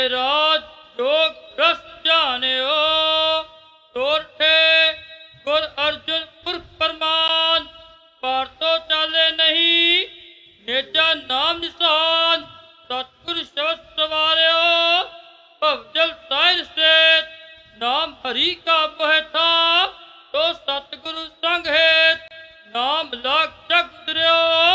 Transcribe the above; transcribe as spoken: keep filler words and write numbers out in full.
ਰਾਜ ਜੋਗ ਰਸ ਜਾਣਿਓ, ਤੋਰਠੇ ਗੁਰ ਅਰਜੁਨ ਪੁਰਖ ਪਰਮਾਨ। ਭਾਰ ਤੋਂ ਚਾਲੇ ਨਹੀਂ ਨੇਜਾ ਨਾਮ ਨਿਸ਼ਾਨ, ਸਤਿਗੁਰ ਸ਼ਬਦ ਸਵਾਰਿਓ ਭਵਜਲ ਸਾਹਿਲ ਸੇਤ। ਨਾਮ ਹਰੀ ਕਾ ਮੋਹਿ ਥਾ, ਤੋ ਸਤਿਗੁਰੂ ਸੰਗ ਹੇਤ। ਨਾਮ ਲਾਗ ਜਗ